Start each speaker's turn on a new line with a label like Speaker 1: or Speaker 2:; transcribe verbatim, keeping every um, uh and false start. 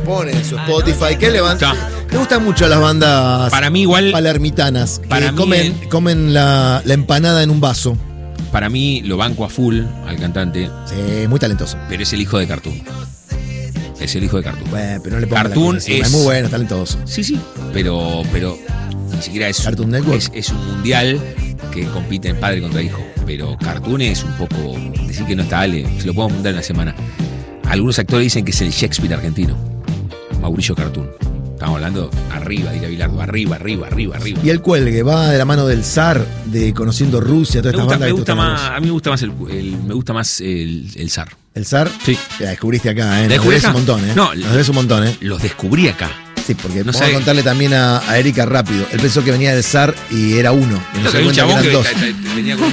Speaker 1: pone en su Spotify, que levanta. Me gustan mucho las bandas
Speaker 2: para mí igual,
Speaker 1: palermitanas, que
Speaker 2: para
Speaker 1: comen,
Speaker 2: mí,
Speaker 1: comen la, la empanada en un vaso.
Speaker 2: Para mí lo banco a full al cantante.
Speaker 1: Sí, muy talentoso.
Speaker 2: Pero es el hijo de Cartoon. Es el hijo de Cartoon.
Speaker 1: Bueno, pero no le pongo
Speaker 2: Cartoon
Speaker 1: la
Speaker 2: es,
Speaker 1: es muy bueno, talentoso.
Speaker 2: Sí, sí. Pero, pero ni siquiera es
Speaker 1: Cartoon
Speaker 2: un,
Speaker 1: Network.
Speaker 2: Es, es un mundial que compite en padre contra hijo. Pero Cartoon es un poco. Decir que no está Ale, se lo podemos preguntar en la semana. Algunos actores dicen que es el Shakespeare argentino. Mauricio Cartoon. Estamos hablando arriba, diría Bilardo, arriba, arriba, arriba, arriba.
Speaker 1: Y el cuelgue va de la mano del zar, de Conociendo Rusia, todas
Speaker 2: Me
Speaker 1: estas
Speaker 2: gusta,
Speaker 1: bandas
Speaker 2: me
Speaker 1: que
Speaker 2: gusta
Speaker 1: tocan
Speaker 2: más,
Speaker 1: la voz.
Speaker 2: a mí me gusta más el, el me gusta más el, el zar.
Speaker 1: ¿El zar?
Speaker 2: Sí.
Speaker 1: La descubriste acá, ¿eh? Nos
Speaker 2: ¿Descubrí
Speaker 1: debes
Speaker 2: acá?
Speaker 1: un montón, ¿eh?
Speaker 2: No,
Speaker 1: Nos debes un montón, ¿eh?
Speaker 2: Los descubrí acá.
Speaker 1: Sí, porque
Speaker 2: No
Speaker 1: vamos
Speaker 2: sé.
Speaker 1: a contarle también a, a Erika rápido. Él pensó que venía del zar y era uno. Y no
Speaker 2: Creo
Speaker 1: se
Speaker 2: que hay un
Speaker 1: cuenta
Speaker 2: chabón
Speaker 1: que
Speaker 2: que
Speaker 1: eran dos.
Speaker 2: ta- ta- venía con un